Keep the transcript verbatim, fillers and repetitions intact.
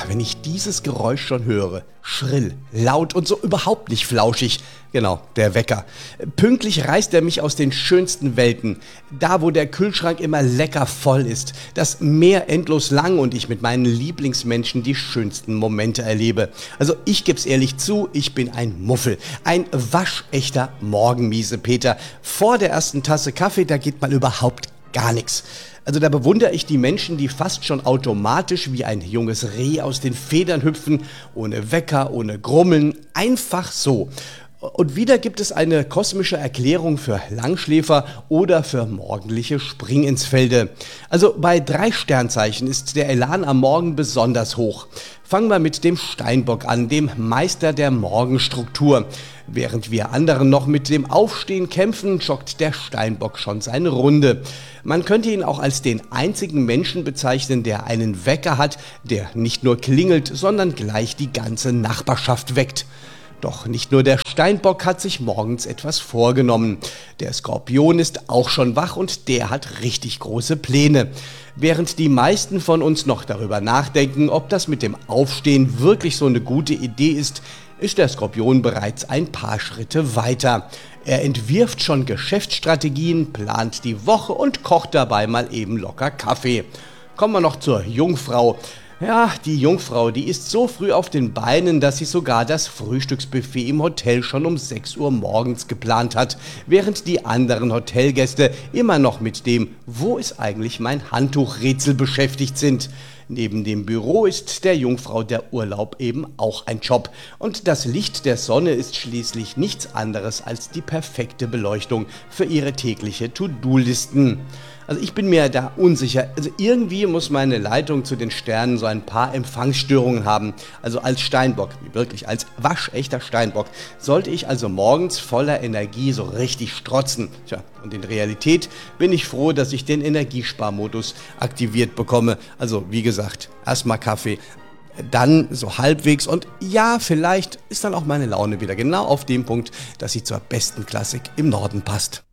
wenn ich dieses Geräusch schon höre, schrill, laut und so überhaupt nicht flauschig, genau, der Wecker. Pünktlich reißt er mich aus den schönsten Welten, da wo der Kühlschrank immer lecker voll ist, das Meer endlos lang und ich mit meinen Lieblingsmenschen die schönsten Momente erlebe. Also ich geb's ehrlich zu, ich bin ein Muffel, ein waschechter Morgenmiesepeter. Vor der ersten Tasse Kaffee, da geht mal überhaupt gar nichts. Also da bewundere ich die Menschen, die fast schon automatisch wie ein junges Reh aus den Federn hüpfen, ohne Wecker, ohne Grummeln, einfach so. Und wieder gibt es eine kosmische Erklärung für Langschläfer oder für morgendliche Springinsfelde. Also bei drei Sternzeichen ist der Elan am Morgen besonders hoch. Fangen wir mit dem Steinbock an, dem Meister der Morgenstruktur. Während wir anderen noch mit dem Aufstehen kämpfen, joggt der Steinbock schon seine Runde. Man könnte ihn auch als den einzigen Menschen bezeichnen, der einen Wecker hat, der nicht nur klingelt, sondern gleich die ganze Nachbarschaft weckt. Doch nicht nur der Steinbock hat sich morgens etwas vorgenommen. Der Skorpion ist auch schon wach und der hat richtig große Pläne. Während die meisten von uns noch darüber nachdenken, ob das mit dem Aufstehen wirklich so eine gute Idee ist, ist der Skorpion bereits ein paar Schritte weiter. Er entwirft schon Geschäftsstrategien, plant die Woche und kocht dabei mal eben locker Kaffee. Kommen wir noch zur Jungfrau. Ja, die Jungfrau, die ist so früh auf den Beinen, dass sie sogar das Frühstücksbuffet im Hotel schon um sechs Uhr morgens geplant hat, während die anderen Hotelgäste immer noch mit dem „Wo ist eigentlich mein Handtuch?" beschäftigt sind. Neben dem Büro ist der Jungfrau der Urlaub eben auch ein Job. Und das Licht der Sonne ist schließlich nichts anderes als die perfekte Beleuchtung für ihre tägliche To-Do-Listen. Also ich bin mir da unsicher. Also irgendwie muss meine Leitung zu den Sternen so ein paar Empfangsstörungen haben. Also als Steinbock, wirklich als waschechter Steinbock, sollte ich also morgens voller Energie so richtig strotzen. Tja, und in Realität bin ich froh, dass ich den Energiesparmodus aktiviert bekomme. Also wie gesagt, erstmal Kaffee, dann so halbwegs und ja, vielleicht ist dann auch meine Laune wieder genau auf dem Punkt, dass sie zur besten Klassik im Norden passt.